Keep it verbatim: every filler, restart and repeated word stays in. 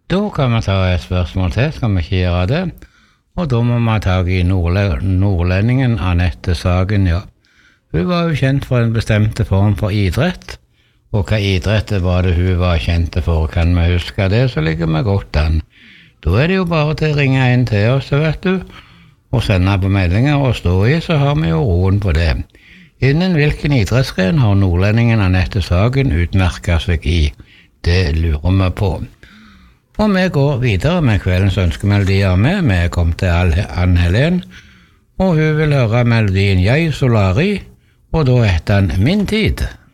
Da kan vi ta et spørsmål til, skal vi ikke gjøre det? Og da må vi ha tak i nordle nordlendingen Anette Sagen, ja. Hun var jo kjent for en bestemte form for idrett, og hva idrett var det hun var kjent for, kan vi huske det, så ligger vi godt an. Da er det jo bare til å ringe inn til oss, vet du, og sende på meldinger og stå i, så har vi jo roen på det. Innen hvilken idrettsgren har nordlendingen Anette Sagen utmerket seg i? Det lurer vi på. Og vi går videre med kveldens ønskemelodier med. Vi er kommet til Ann-Helen, og hun vil høre melodien Jeg Solari, og da heter den Min Tid.